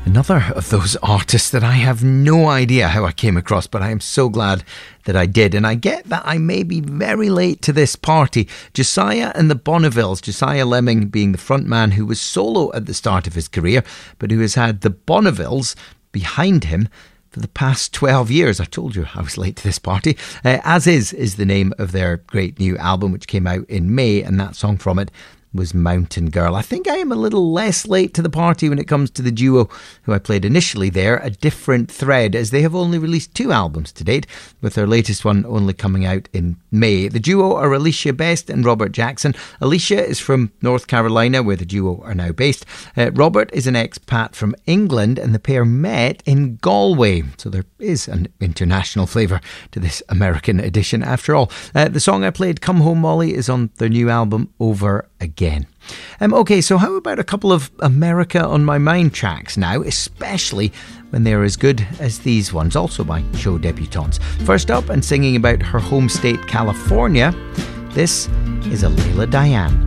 Another of those artists that I have no idea how I came across, but I am so glad that I did. And I get that I may be very late to this party. Josiah and the Bonnevilles, Josiah Lemming being the front man who was solo at the start of his career, but who has had the Bonnevilles behind him for the past 12 years. I told you I was late to this party. As is the name of their great new album, which came out in May, and that song from it was Mountain Girl. I think I am a little less late to the party when it comes to the duo who I played initially there, A Different Thread, as they have only released 2 albums to date, with their latest one only coming out in May. The duo are Alicia Best and Robert Jackson. Alicia is from North Carolina, where the duo are now based. Robert is an expat from England, and the pair met in Galway. So there is an international flavour to this American edition after all. The song I played, Come Home Molly, is on their new album Over Again. Okay, so how about a couple of America on My Mind tracks now, especially when they're as good as these ones, also by show debutantes. First up, and singing about her home state, California, this is Alayla Diane.